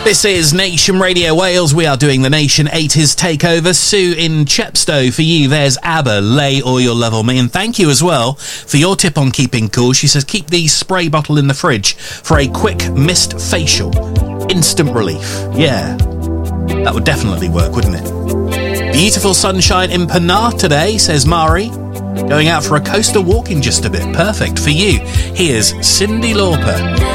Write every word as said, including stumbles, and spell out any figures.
This is Nation Radio Wales. We are doing the Nation eighties takeover. Sue in Chepstow, for you, there's ABBA, Lay All Your Love on Me. And thank you as well for your tip on keeping cool. She says, keep the spray bottle in the fridge for a quick mist facial. Instant relief. Yeah, that would definitely work, wouldn't it? Beautiful sunshine in Penarth today, says Mari. Going out for a coastal walk in just a bit. Perfect for you. Here's Cyndi Lauper.